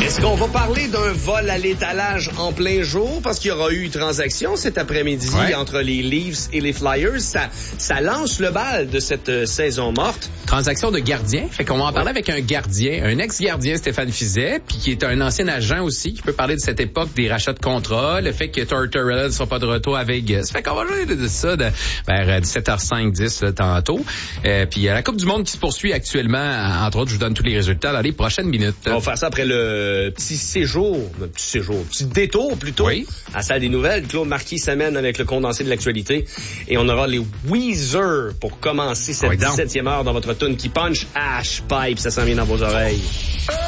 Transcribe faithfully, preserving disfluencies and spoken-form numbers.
Est-ce qu'on va parler d'un vol à l'étalage en plein jour? Parce qu'il y aura eu une transaction cet après-midi ouais. entre les Leafs et les Flyers. Ça, ça lance le bal de cette euh, saison morte. Transaction de gardien. Fait qu'on va en parler ouais. avec un gardien, un ex-gardien, Stéphane Fiset, puis qui est un ancien agent aussi, qui peut parler de cette époque des rachats de contrats, le fait que Tortorella ne sera pas de retour à Vegas. Fait qu'on va parler de ça de, vers dix-sept heures cinq dix là, tantôt. Euh, puis la Coupe du Monde qui se poursuit actuellement, entre autres, je vous donne tous les résultats dans les prochaines minutes. On va faire ça après le petit séjour, le petit séjour, petit détour plutôt, oui. à la salle des nouvelles. Claude Marquis s'amène avec le condensé de l'actualité et on aura les Weezer pour commencer cette oui, dix-septième heure dans votre tune qui punch Ash Pipe. Ça s'en vient dans vos oreilles.